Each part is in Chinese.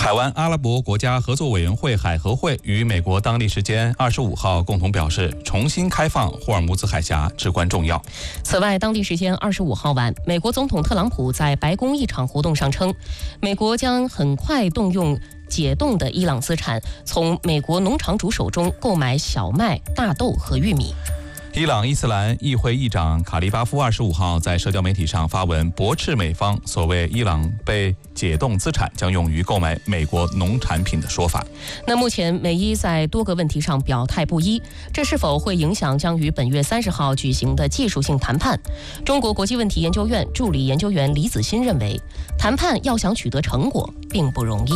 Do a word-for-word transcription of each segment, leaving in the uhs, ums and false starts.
海湾阿拉伯国家合作委员会海合会于美国当地时间二十五号共同表示，重新开放霍尔木兹海峡至关重要。 此外，当地时间二十五号晚，美国总统特朗普在白宫一场活动上称，美国将很快动用解冻的伊朗资产，从美国农场主手中购买小麦、大豆和玉米。 伊朗伊斯兰议会议长卡利巴夫二十五号在社交媒体上发文驳斥美方所谓伊朗被解冻资产将用于购买美国农产品的说法。 那目前美伊在多个问题上表态不一，这是否会影响将于本月三十号举行的技术性谈判？中国国际问题研究院助理研究员李子欣认为，谈判要想取得成果并不容易。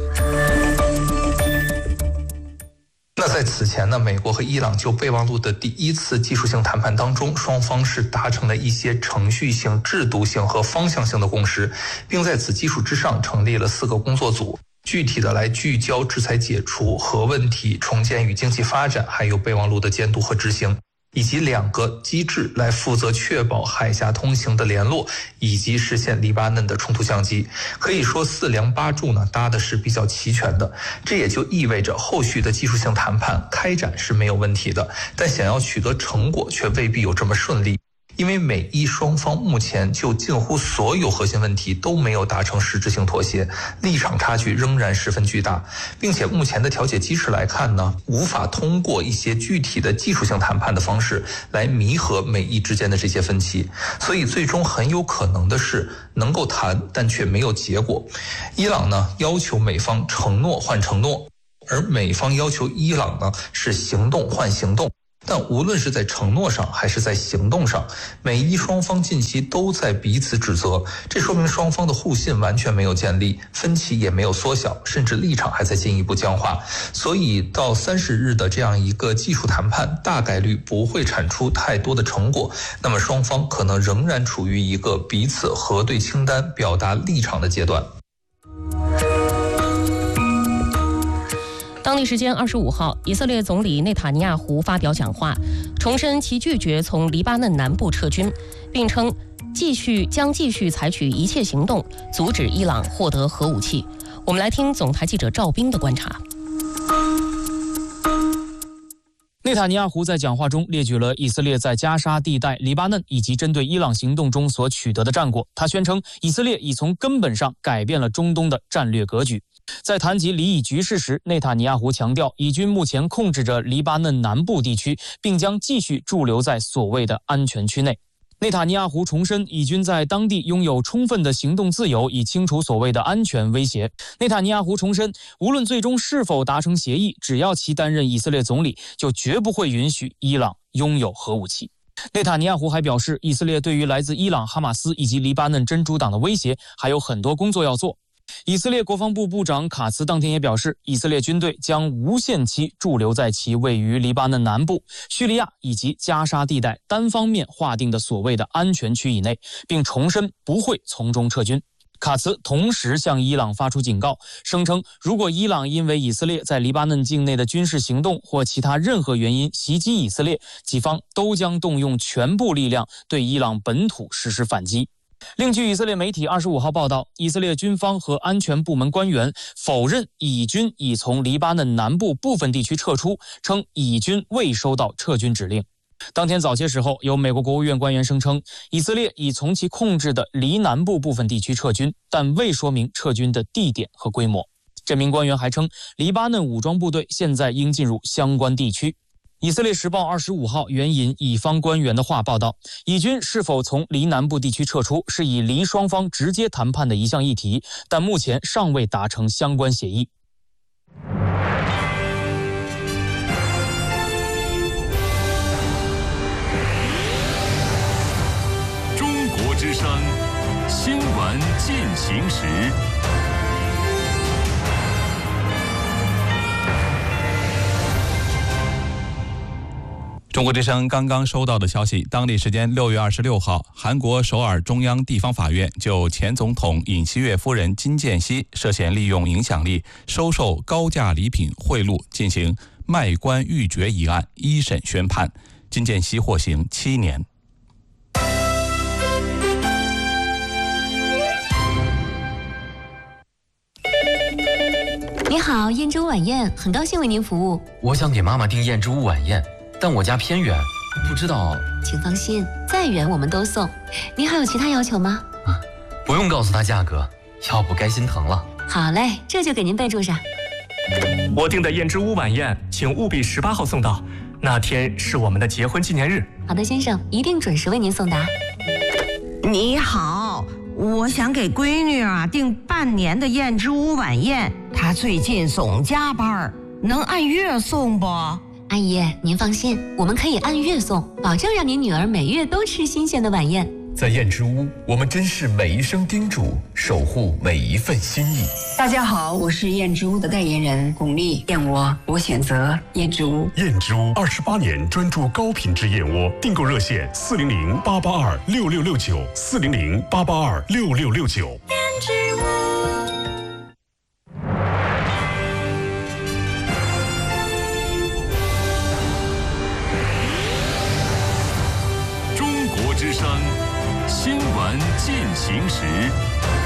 那在此前呢，美国和伊朗就备忘录的第一次技术性谈判当中，双方是达成了一些程序性、制度性和方向性的共识，并在此基础之上成立了四个工作组，具体的来聚焦制裁解除、核问题、重建与经济发展，还有备忘录的监督和执行，以及两个机制来负责确保海峡通行的联络，以及实现黎巴嫩的冲突降级。可以说四梁八柱呢搭的是比较齐全的，这也就意味着后续的技术性谈判开展是没有问题的，但想要取得成果却未必有这么顺利。因为美伊双方目前就近乎所有核心问题都没有达成实质性妥协，立场差距仍然十分巨大，并且目前的调解机制来看呢，无法通过一些具体的技术性谈判的方式来弥合美伊之间的这些分歧，所以最终很有可能的是能够谈，但却没有结果。伊朗呢要求美方承诺换承诺，而美方要求伊朗呢是行动换行动。但无论是在承诺上还是在行动上，美伊双方近期都在彼此指责，这说明双方的互信完全没有建立，分歧也没有缩小，甚至立场还在进一步僵化。所以到三十日的这样一个技术谈判，大概率不会产出太多的成果，那么双方可能仍然处于一个彼此核对清单、表达立场的阶段。 当地时间二十五号，以色列总理内塔尼亚胡发表讲话，重申其拒绝从黎巴嫩南部撤军，并称继续将继续采取一切行动阻止伊朗获得核武器。我们来听总台记者赵斌的观察。 内塔尼亚胡在讲话中列举了以色列在加沙地带、黎巴嫩以及针对伊朗行动中所取得的战果。他宣称，以色列已从根本上改变了中东的战略格局。在谈及黎以局势时，内塔尼亚胡强调，以军目前控制着黎巴嫩南部地区，并将继续驻留在所谓的安全区内。内塔尼亚胡重申，以军在当地拥有充分的行动自由，以清除所谓的安全威胁。内塔尼亚胡重申，无论最终是否达成协议，只要其担任以色列总理，就绝不会允许伊朗拥有核武器。内塔尼亚胡还表示，以色列对于来自伊朗、哈马斯以及黎巴嫩真主党的威胁还有很多工作要做。以色列国防部部长卡茨当天也表示，以色列军队将无限期驻留在其位于黎巴嫩南部、叙利亚以及加沙地带单方面划定的所谓的安全区以内，并重申不会从中撤军。卡茨同时向伊朗发出警告，声称如果伊朗因为以色列在黎巴嫩境内的军事行动或其他任何原因袭击以色列，己方都将动用全部力量对伊朗本土实施反击。另据以色列媒体二十五号报道，以色列军方和安全部门官员否认以军已从黎巴嫩南部部分地区撤出，称以军未收到撤军指令。当天早些时候，有美国国务院官员声称，以色列已从其控制的黎南部部分地区撤军，但未说明撤军的地点和规模。这名官员还称，黎巴嫩武装部队现在应进入相关地区。以色列时报二十五号援引以方官员的话报道，以军是否从黎南部地区撤出，是以黎双方直接谈判的一项议题，但目前尚未达成相关协议。 中国之声，新闻进行时。 中国之声刚刚收到的消息，当地时间六月二十六号，韩国首尔中央地方法院就前总统尹锡悦夫人金建熙涉嫌利用影响力收受高价礼品贿赂进行卖官鬻爵一案一审宣判，金建熙获刑七年。 你好，燕之屋晚宴，很高兴为您服务。 我想给妈妈订燕之屋晚宴，但我家偏远，不知道。 请放心，再远我们都送。您还有其他要求吗？ 啊，不用告诉他价格，要不该心疼了。 好嘞，这就给您备注上。 我订的燕之屋晚宴，请务必十八号送到，那天是我们的结婚纪念日。 好的，先生，一定准时为您送达。 你好，我想给闺女啊订半年的燕之屋晚宴，她最近总加班，能按月送不？ 阿姨，您放心，我们可以按月送，保证让您女儿每月都吃新鲜的晚宴。 在燕之屋，我们珍视每一声叮嘱，守护每一份心意。 大家好，我是燕之屋的代言人巩俐，燕窝我选择燕之屋。 燕之屋二十八年专注高品质燕窝，订购热线四零零八八二六六六九四零零八八二六六六九。 燕之屋。 中国之声，新闻进行时。